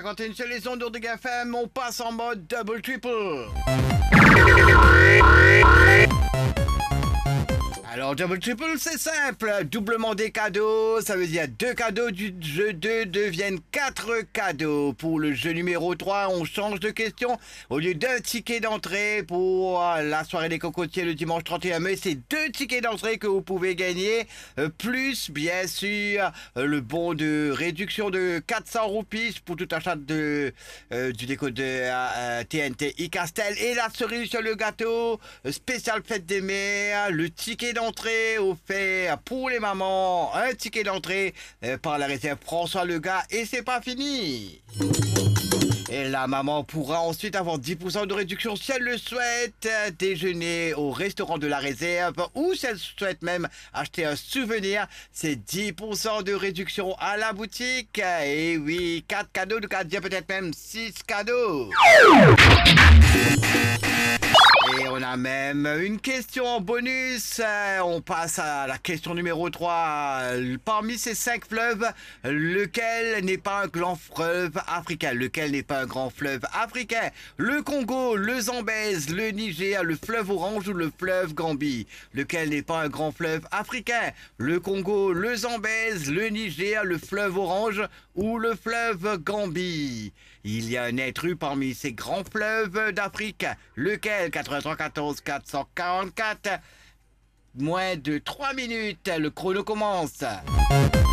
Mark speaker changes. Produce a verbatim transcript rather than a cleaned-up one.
Speaker 1: cinquante et une sur les ondes de G F M, on passe en mode double triple. Alors, double triple, c'est simple. Doublement des cadeaux, ça veut dire deux cadeaux du jeu deux deviennent quatre cadeaux. Pour le jeu numéro trois, on change de question. Au lieu d'un ticket d'entrée pour la soirée des cocotiers le dimanche trente et un mai, c'est deux tickets d'entrée que vous pouvez gagner. Plus, bien sûr, le bon de réduction de quatre cents roupies pour tout achat de, euh, du décodeur euh, T N T iCastel. Et la cerise sur le gâteau, spécial fête des mères, le ticket d'entrée Entrée offert pour les mamans, un ticket d'entrée euh, par la réserve François Lega et c'est pas fini. Et la maman pourra ensuite avoir dix pour cent de réduction si elle le souhaite, déjeuner au restaurant de la réserve ou si elle souhaite même acheter un souvenir, c'est dix pour cent de réduction à la boutique. Et oui, quatre cadeaux, de cas peut-être même six cadeaux. Et on a même une question en bonus. On passe à la question numéro trois. Parmi ces cinq fleuves, lequel n'est pas un grand fleuve africain? Lequel n'est pas un grand fleuve africain? Le Congo, le Zambèze, le Niger, le fleuve Orange ou le fleuve Gambie? Lequel n'est pas un grand fleuve africain? Le Congo, le Zambèze, le Niger, le fleuve Orange ou le fleuve Gambie? Il y a un intrus parmi ces grands fleuves d'Afrique. Lequel? Quatre-vingt-trois quatorze quatre cent quarante-quatre. Moins de trois minutes, le chrono commence.